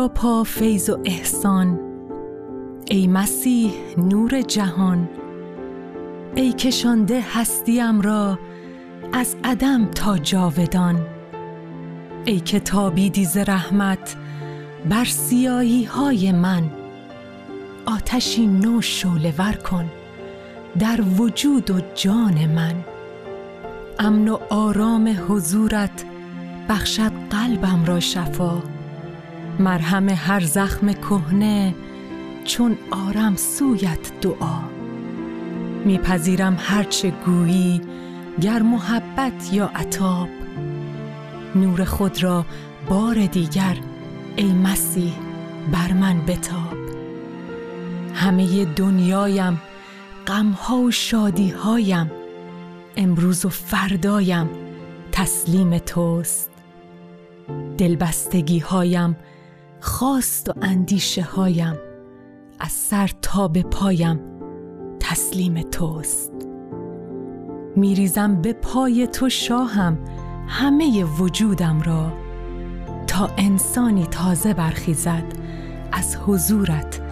سراپا فیض و احسان، ای مسیح نور جهان، ای کشانده هستیم را از عدم تا جاودان، ای که تابیدی ز رحمت بر سیاهی های من، آتشی نو شعله ور کن در وجود و جان من. امن و آرام حضورت بخشد قلبم را شفا، مرهم هر زخم کهنه چون آرم سویت دعا. میپذیرم هرچه گویی گر محبت یا عتاب، نور خود را بار دیگر ای مسیح بر من بتاب. همه دنیایم غمها و شادیهایم، امروز و فردایم تسلیم توست. دلبستگی هایم خواست و اندیشه هایم، از سر تا به پایم تسلیم توست. میریزم به پای تو شاهم همه وجودم را، تا انسانی تازه برخیزد از حضورت